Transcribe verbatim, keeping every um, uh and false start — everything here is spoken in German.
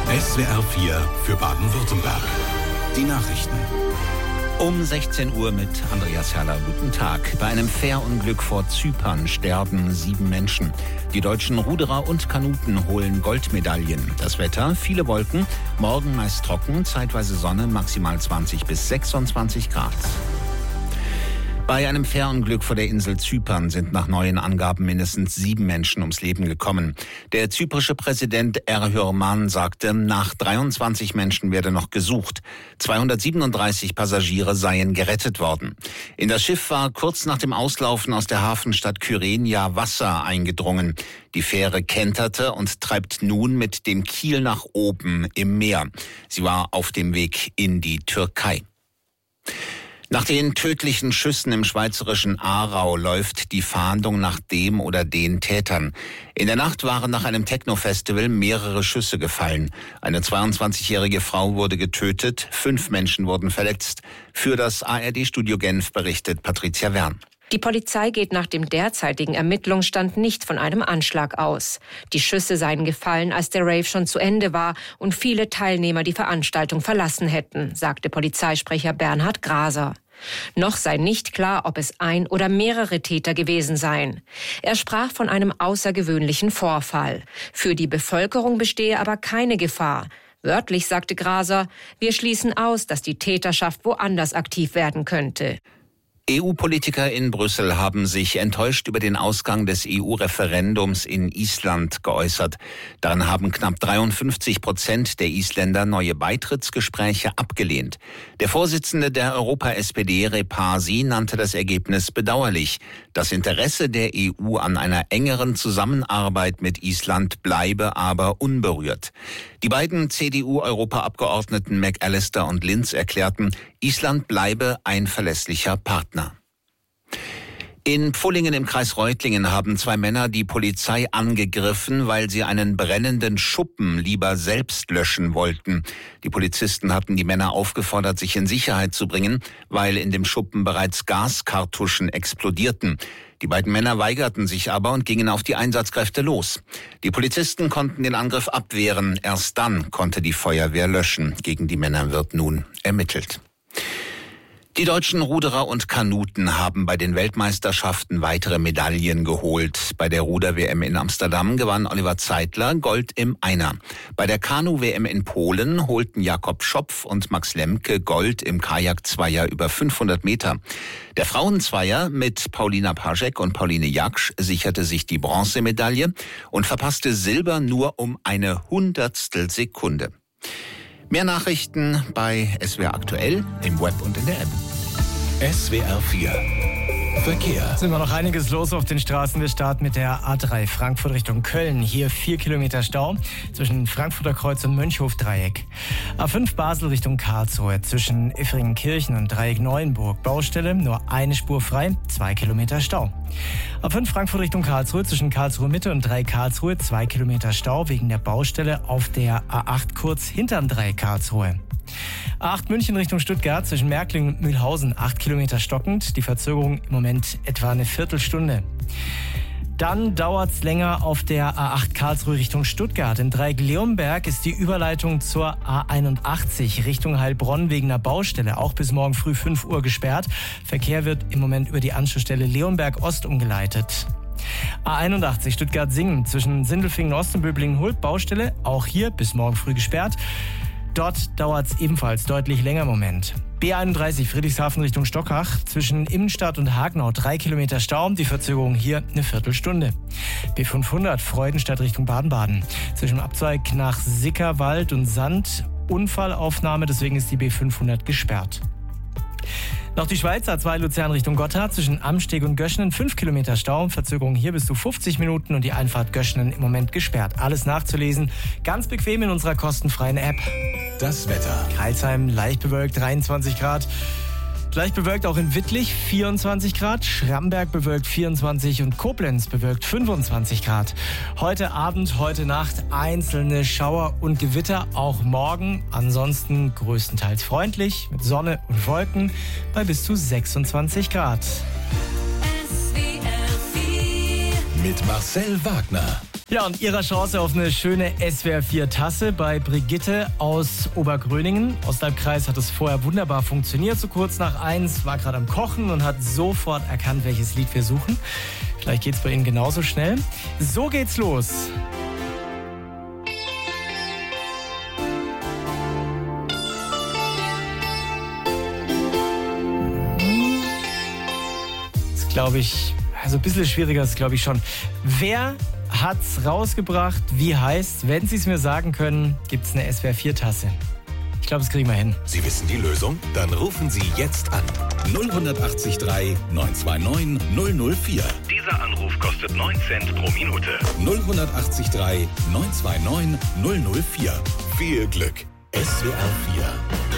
S W R vier für Baden-Württemberg. Die Nachrichten. Um sechzehn Uhr mit Andreas Herrler. Guten Tag. Bei einem Fährunglück vor Zypern sterben sieben Menschen. Die deutschen Ruderer und Kanuten holen Goldmedaillen. Das Wetter, viele Wolken, morgen meist trocken, zeitweise Sonne, maximal zwanzig bis sechsundzwanzig Grad. Bei einem Fährunglück vor der Insel Zypern sind nach neuen Angaben mindestens sieben Menschen ums Leben gekommen. Der zyprische Präsident Erdogan sagte, nach dreiundzwanzig Menschen werde noch gesucht. zweihundertsiebenunddreißig Passagiere seien gerettet worden. In das Schiff war kurz nach dem Auslaufen aus der Hafenstadt Kyrenia Wasser eingedrungen. Die Fähre kenterte und treibt nun mit dem Kiel nach oben im Meer. Sie war auf dem Weg in die Türkei. Nach den tödlichen Schüssen im schweizerischen Aarau läuft die Fahndung nach dem oder den Tätern. In der Nacht waren nach einem Techno-Festival mehrere Schüsse gefallen. Eine zweiundzwanzigjährige Frau wurde getötet, fünf Menschen wurden verletzt. Für das A R D-Studio Genf berichtet Patricia Wern. Die Polizei geht nach dem derzeitigen Ermittlungsstand nicht von einem Anschlag aus. Die Schüsse seien gefallen, als der Rave schon zu Ende war und viele Teilnehmer die Veranstaltung verlassen hätten, sagte Polizeisprecher Bernhard Graser. Noch sei nicht klar, ob es ein oder mehrere Täter gewesen seien. Er sprach von einem außergewöhnlichen Vorfall. Für die Bevölkerung bestehe aber keine Gefahr. Wörtlich sagte Graser, wir schließen aus, dass die Täterschaft woanders aktiv werden könnte. E U-Politiker in Brüssel haben sich enttäuscht über den Ausgang des E U-Referendums in Island geäußert. Darin haben knapp dreiundfünfzig Prozent der Isländer neue Beitrittsgespräche abgelehnt. Der Vorsitzende der Europa-S P D, Repasi, nannte das Ergebnis bedauerlich. Das Interesse der E U an einer engeren Zusammenarbeit mit Island bleibe aber unberührt. Die beiden C D U-Europaabgeordneten McAllister und Linz erklärten, Island bleibe ein verlässlicher Partner. In Pfullingen im Kreis Reutlingen haben zwei Männer die Polizei angegriffen, weil sie einen brennenden Schuppen lieber selbst löschen wollten. Die Polizisten hatten die Männer aufgefordert, sich in Sicherheit zu bringen, weil in dem Schuppen bereits Gaskartuschen explodierten. Die beiden Männer weigerten sich aber und gingen auf die Einsatzkräfte los. Die Polizisten konnten den Angriff abwehren. Erst dann konnte die Feuerwehr löschen. Gegen die Männer wird nun ermittelt. Die deutschen Ruderer und Kanuten haben bei den Weltmeisterschaften weitere Medaillen geholt. Bei der Ruder-W M in Amsterdam gewann Oliver Zeitler Gold im Einer. Bei der Kanu-W M in Polen holten Jakob Schopf und Max Lemke Gold im Kajak-Zweier über fünfhundert Meter. Der Frauenzweier mit Paulina Paszek und Pauline Jaksch sicherte sich die Bronzemedaille und verpasste Silber nur um eine Hundertstel Sekunde. Mehr Nachrichten bei S W R Aktuell, im Web und in der App. S W R vier Verkehr. Sind wir noch einiges los auf den Straßen. Wir starten mit der A drei Frankfurt Richtung Köln. Hier vier Kilometer Stau zwischen Frankfurter Kreuz und Mönchhof-Dreieck. A fünf Basel Richtung Karlsruhe zwischen Iffringenkirchen und Dreieck Neuenburg. Baustelle, nur eine Spur frei, zwei Kilometer Stau. A fünf Frankfurt Richtung Karlsruhe zwischen Karlsruhe Mitte und Dreieck Karlsruhe, zwei Kilometer Stau wegen der Baustelle auf der A acht kurz hinterm Dreieck Karlsruhe. A acht München Richtung Stuttgart zwischen Märkling und Mühlhausen, acht Kilometer stockend. Die Verzögerung im Moment etwa eine Viertelstunde. Dann dauert's länger auf der A acht Karlsruhe Richtung Stuttgart. Im Dreieck Leonberg ist die Überleitung zur A einundachtzig Richtung Heilbronn wegen einer Baustelle auch bis morgen früh fünf Uhr gesperrt. Verkehr wird im Moment über die Anschlussstelle Leonberg Ost umgeleitet. A einundachtzig Stuttgart-Singen zwischen Sindelfingen Ost und Böblingen-Hult, Baustelle, auch hier bis morgen früh gesperrt. Dort dauert es ebenfalls deutlich länger im Moment. B einunddreißig Friedrichshafen Richtung Stockach zwischen Immenstadt und Hagenau drei Kilometer Stau, die Verzögerung hier eine Viertelstunde. B fünfhundert Freudenstadt Richtung Baden-Baden zwischen Abzweig nach Sickerwald und Sand Unfallaufnahme, deswegen ist die B fünfhundert gesperrt. Noch die Schweiz, A zwei Luzern Richtung Gotthard zwischen Amsteg und Göschenen fünf Kilometer Stau, Verzögerung hier bis zu fünfzig Minuten und die Einfahrt Göschenen im Moment gesperrt. Alles nachzulesen, ganz bequem in unserer kostenfreien App. Das Wetter. Kreilsheim leicht bewölkt, dreiundzwanzig Grad. Leicht bewölkt auch in Wittlich, vierundzwanzig Grad. Schramberg bewölkt vierundzwanzig und Koblenz bewölkt fünfundzwanzig Grad. Heute Abend, heute Nacht einzelne Schauer und Gewitter, auch morgen. Ansonsten größtenteils freundlich mit Sonne und Wolken bei bis zu sechsundzwanzig Grad. Mit Marcel Wagner. Ja, und ihrer Chance auf eine schöne S W R vier Tasse bei Brigitte aus Obergröningen. Osthalbkreis hat es vorher wunderbar funktioniert. So kurz nach eins war gerade am Kochen und hat sofort erkannt, welches Lied wir suchen. Vielleicht geht's bei Ihnen genauso schnell. So geht's los. Das glaube ich, also ein bisschen schwieriger ist, glaube ich schon. Wer hat's rausgebracht? Wie heißt? Wenn Sie es mir sagen können, gibt's eine S W R vier Tasse. Ich glaube, das kriegen wir hin. Sie wissen die Lösung? Dann rufen Sie jetzt an. null acht drei neun zwei neun null null vier. Dieser Anruf kostet neun Cent pro Minute. null acht drei neun zwei neun null null vier. Viel Glück. S W R vier.